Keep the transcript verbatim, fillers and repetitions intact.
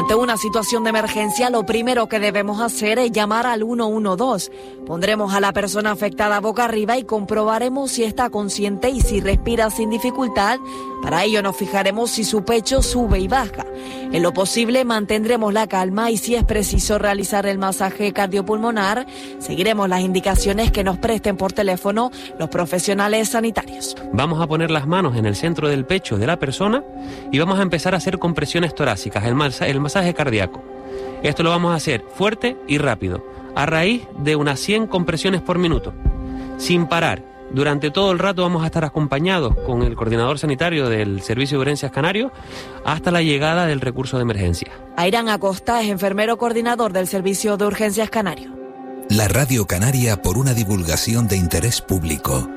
Ante una situación de emergencia, lo primero que debemos hacer es llamar al uno uno dos. Pondremos a la persona afectada boca arriba y comprobaremos si está consciente y si respira sin dificultad. Para ello nos fijaremos si su pecho sube y baja. En lo posible mantendremos la calma y si es preciso realizar el masaje cardiopulmonar, seguiremos las indicaciones que nos presten por teléfono los profesionales sanitarios. Vamos a poner las manos en el centro del pecho de la persona y vamos a empezar a hacer compresiones torácicas, el masaje, el masaje cardíaco. Esto lo vamos a hacer fuerte y rápido, a raíz de unas cien compresiones por minuto, sin parar. Durante todo el rato vamos a estar acompañados con el coordinador sanitario del Servicio de Urgencias Canario hasta la llegada del recurso de emergencia. Airán Acosta es enfermero coordinador del Servicio de Urgencias Canario. La Radio Canaria por una divulgación de interés público.